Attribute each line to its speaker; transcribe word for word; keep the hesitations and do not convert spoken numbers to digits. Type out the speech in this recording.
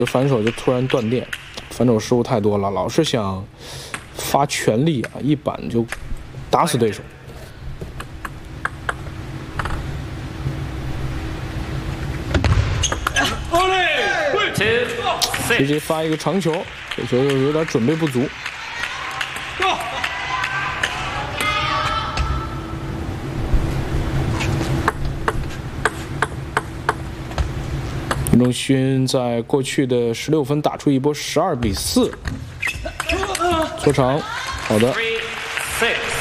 Speaker 1: 反手就突然断电，反手失误太多了，老是想发全力啊，一板就打死对手。直接发一个长球，这球又有点准备不足。林仲勋在过去的十六分打出一波十二比四，搓长，好的。